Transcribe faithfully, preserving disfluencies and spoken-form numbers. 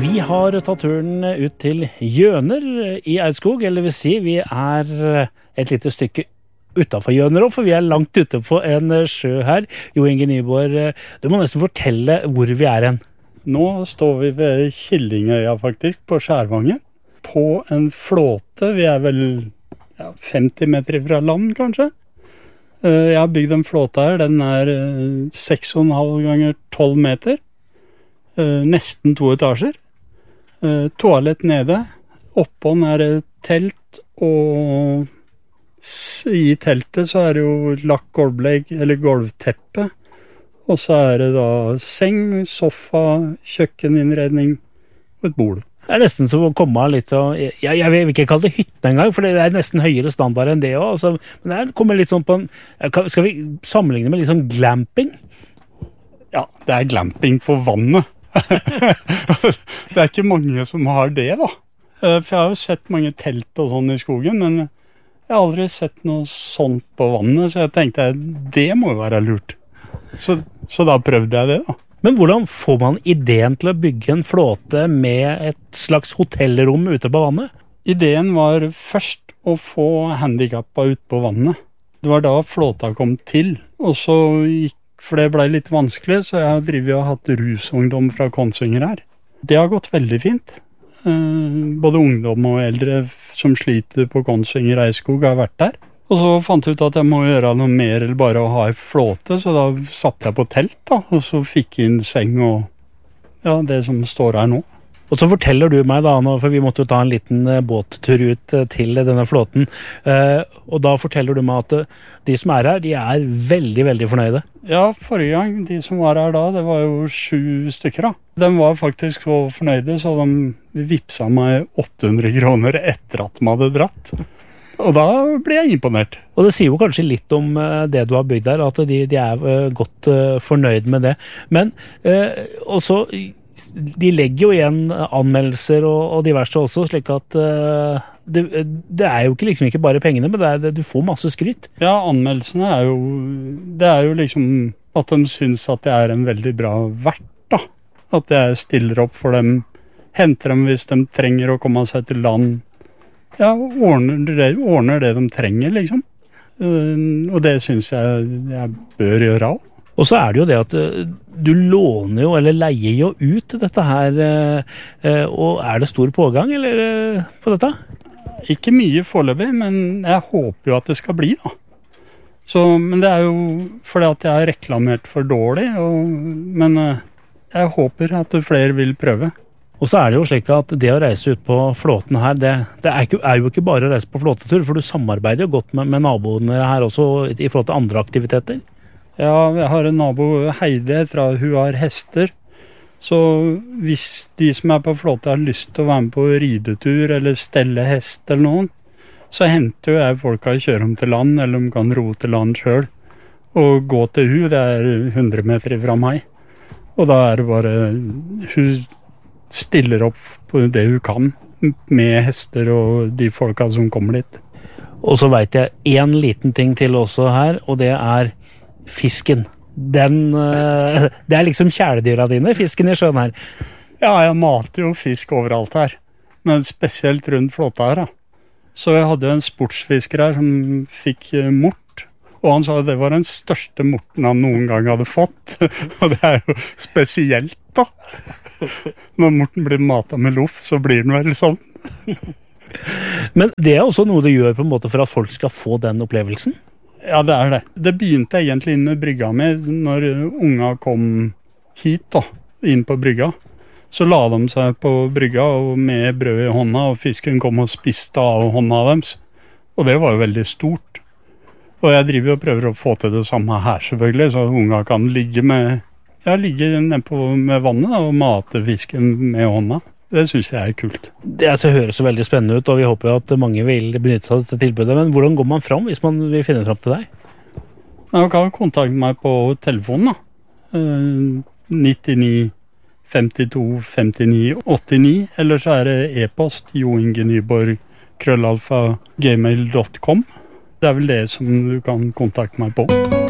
Vi har tatt turen ut til Gjøner i Eidskog, eller vil si, vi er et lite stykke utenfor Gjøner, for vi er langt ute på en sjø her. Jo Inge Nyborg, du må nesten fortelle hvor vi er hen. Nå står vi ved Killingøya faktisk, på Skjærvangen, på en flåte. Vi er vel ja, femti meter fra land, kanskje. Jeg har bygd en flåte her, den er seks og en halv ganger tolv meter. Nesten to etasjer. Toalett nede. Oppånd er det telt, og i teltet så er det jo lagt gulvlegg, eller gulvteppe. Og så er det da seng, sofa, kjøkkeninnredning og et bord. Det er nesten som å komme litt og, jeg, jeg vil ikke kalle det hytte engang, for det er nesten høyere standard enn det også. Altså, men det kommer litt sånn på en, skal vi sammenligne med litt sånn glamping? Ja, det er glamping på vannet. Det er ikke mange som har det da. For jeg har jo sett mange telt og sånn i skogen, men jeg har aldri sett noe sånt på vannet, så jeg tenkte det må jo være lurt. Så, så da prøvde jeg det da. Men hvordan får man ideen til å bygge en flåte med et slags hotellrom ute på vannet? Ideen var først å få handicappa ut på vannet. Det var da flåta kom til, og så gikk, for det ble litt vanskelig, så jeg har drivet og hatt rusungdom fra Kongsvinger her. Det har gått veldig fint. Både ungdom og eldre som sliter på Kongsvinger Eidskog har vært der. Og så fant jeg ut at jeg må gjøre noe mer eller bare å ha en flåte, så da satt jeg på telt da, og så fikk jeg inn seng og ja, det som står her nå. Og så forteller du meg da, for vi måtte jo ta en liten båttur ut til denne flåten, og da forteller du meg at de som er her, de er veldig, veldig fornøyde. Ja, forrige gang, de som var her da, det var jo sju stykker da. De var faktisk så fornøyde, så de vipsa meg åtte hundre kroner etter at de hadde dratt. Og da ble jeg imponert. Og det sier jo kanskje litt om det du har bygd der, at de, de er godt fornøyd med det. Men også, de legger jo igjen anmeldelser og, og diverse også, slik at uh, det, det er jo ikke, liksom ikke bare pengene, men det er, det, du får masse skryt. Ja, anmeldelsene er jo, det er jo liksom at de synes at det er en veldig bra vert da. At jeg stiller opp for dem, henter dem hvis de trenger å komme seg til land. Ja, ordner det, ordner det de trenger, liksom. Uh, og det synes jeg jeg bør gjøre også. Og så er det jo det at du låner jo, eller leier jo ut dette her, og er det stor pågang eller, på dette? Ikke mye foreløpig, men jeg håper jo at det skal bli da. Så, men det er jo fordi at jeg har reklamert for dårlig, og, men jeg håper at flere vil prøve. Og så er det jo slik at det å reise ut på flåten her, det, det er, ikke, er jo ikke bare å reise på flåtetur, for du samarbeider jo godt med, med naboene her også i forhold til andre aktiviteter. Ja, jeg har en nabo, Heide, fra hun har hester. Så hvis de som er på flåte har lyst til å være med på ridetur eller stelle hest eller noen, så henter jeg folk å kjøre dem til land, eller de kan ro til land selv. Og gå til hun, det er hundre meter fra meg. Og da er det bare, hun stiller opp på det hun kan med hester og de folka som kommer dit. Og så vet jeg en liten ting til også her, og det er fisken. Den, uh, det er liksom kjæledyra dine, fisken i sjøen her. Ja, jeg mater jo fisk overalt her, men spesielt rundt flåta her da. Så jeg hadde en sportsfisker her som fikk uh, mort, og han sa at det var den største morten han noen gang hadde fått. Og det er jo spesielt da. Når morten blir matet med loff, så blir den vel sånn. Men det er også noe du gjør på en måte for at folk skal få den opplevelsen? Ja, det er det. Det begynte egentlig inn med brygga med, når unga kom hit da, inn på brygga. Så la de seg på brygga og med brød i hånda, og fisken kom og spiste av hånda deres. Og det var jo veldig stort. Og jeg driver og prøver å få til det samme her selvfølgelig, så unga kan ligge med, ja, ligge nede på, med vannet da, og mate fisken med hånda. Det synes jeg er kult. Det altså, høres så veldig spennende ut, og vi håper at mange vil benytte seg av dette tilbudet. Men hvordan går man fram hvis man vil finne fram til deg? Man kan kontakte meg på telefonen da. nittini femtito femtini åttini, eller så er det e-post joingenyborg krøllalfa gmail punktum com. Det er vel det som du kan kontakte meg på.